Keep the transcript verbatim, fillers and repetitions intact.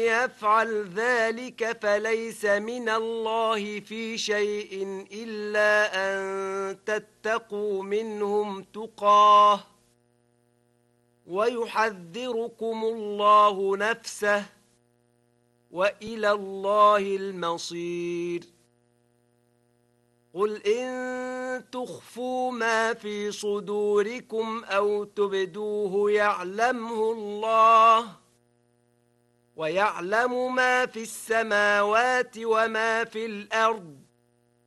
يفعل ذلك فليس من الله في شيء إلا أن تتقوا منهم تقاه ويحذركم الله نفسه وإلى الله المصير. قل إن تخفوا ما في صدوركم أو تبدوه يعلمه الله ويعلم ما في السماوات وما في الأرض